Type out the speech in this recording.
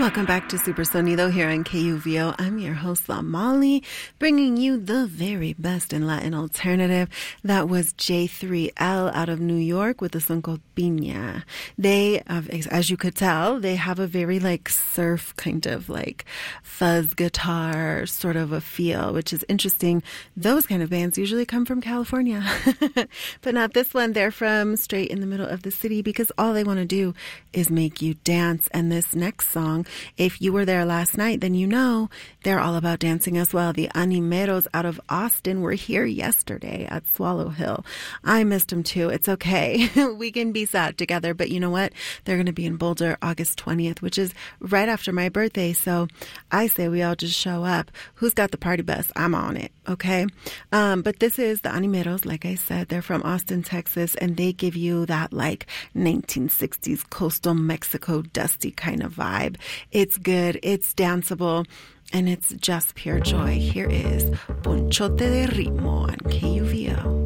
Welcome back to Super Sonido here on KUVO. I'm your host, Molly, bringing you the very best in Latin alternative. That was J3L out of New York with a song called Piña. They, as you could tell, they have a very like surf kind of like fuzz guitar sort of a feel, which is interesting. Those kind of bands usually come from California, but not this one. They're from straight in the middle of the city because all they want to do is make you dance. And this next song, if you were there last night, then you know they're all about dancing as well. The Animeros out of Austin were here yesterday at Swallow Hill. I missed them too. It's okay. We can be sad together, but you know what? They're going to be in Boulder August 20th, which is right after my birthday. So I say we all just show up. Who's got the party bus? I'm on it. Okay. But this is the Animeros. Like I said, they're from Austin, Texas, and they give you that like 1960s coastal Mexico dusty kind of vibe. It's good, it's danceable, and it's just pure joy. Here is Ponchote de Ritmo on KUVO.